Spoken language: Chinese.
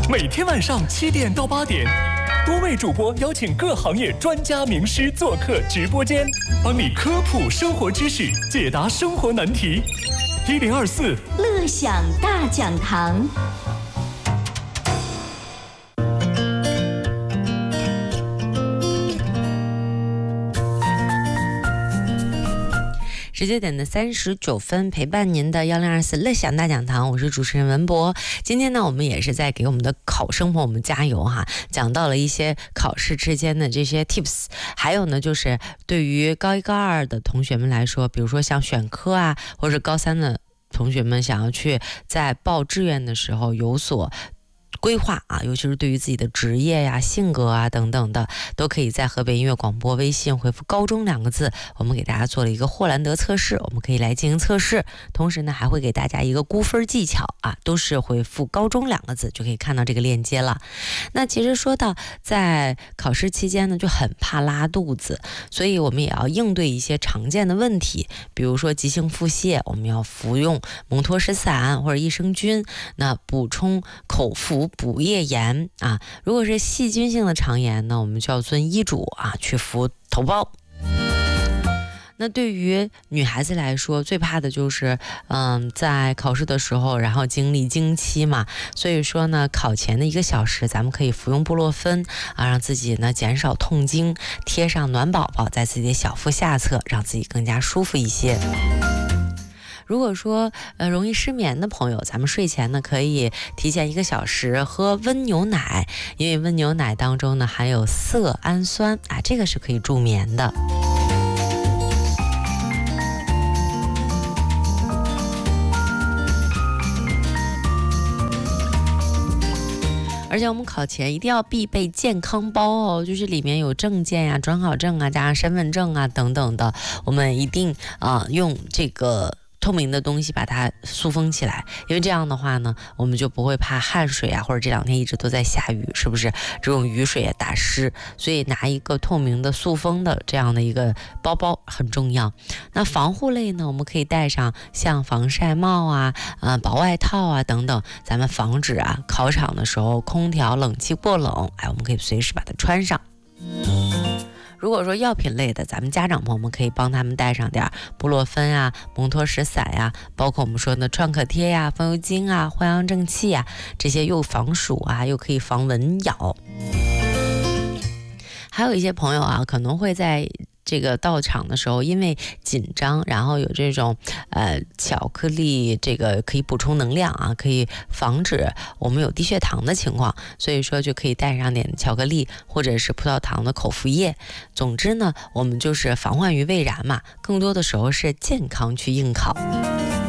每天晚上7点到8点，多位主播邀请各行业专家名师做客直播间，帮你科普生活知识，解答生活难题。1024 乐享大讲堂。 19点的39分，陪伴您的1024乐享大讲堂，我是主持人文博。今天呢，我们也是在给我们的考生朋友们加油哈，讲到了一些考试之间的这些 tips， 还有呢，就是对于高1、高2的同学们来说，比如说像选科啊，或者高3的同学们想要去在报志愿的时候有所规划啊，尤其是对于自己的职业呀、性格啊等等的，都可以在河北音乐广播微信回复高中2个字，我们给大家做了一个霍兰德测试，我们可以来进行测试，同时呢还会给大家一个估分技巧啊，都是回复高中2个字就可以看到这个链接了。那其实说到在考试期间呢就很怕拉肚子，所以我们也要应对一些常见的问题，比如说急性腹泻，我们要服用蒙脱石散或者益生菌，那补充口服补液盐啊，如果是细菌性的肠炎呢，我们就要遵医嘱啊去服头孢。那对于女孩子来说，最怕的就是在考试的时候，然后经历经期嘛，所以说呢，考前的1个小时，咱们可以服用布洛芬啊，让自己呢减少痛经，贴上暖宝宝在自己的小腹下侧，让自己更加舒服一些。如果说容易失眠的朋友，咱们睡前呢可以提前1个小时喝温牛奶，因为温牛奶当中呢含有色氨酸啊，这个是可以助眠的。而且我们考前一定要必备健康包哦，就是里面有证件呀、转考证啊、加上身份证啊等等的，我们一定用这个透明的东西把它塑封起来，因为这样的话呢，我们就不会怕汗水啊，或者这2天一直都在下雨，是不是这种雨水也打湿，所以拿一个透明的塑封的这样的一个包包很重要。那防护类呢，我们可以带上像防晒帽啊、薄外套啊等等，咱们防止啊考场的时候空调冷气过冷，我们可以随时把它穿上。如果说药品类的，咱们家长朋友们可以帮他们带上点布洛芬啊、蒙脱石散呀，包括我们说的创可贴呀、风油精啊、藿香正气呀，这些又防暑啊，又可以防蚊咬。还有一些朋友啊，可能会在这个到场的时候因为紧张，然后有这种巧克力，这个可以补充能量啊，可以防止我们有低血糖的情况，所以说就可以带上点巧克力或者是葡萄糖的口服液。总之呢，我们就是防患于未然嘛，更多的时候是健康去应考。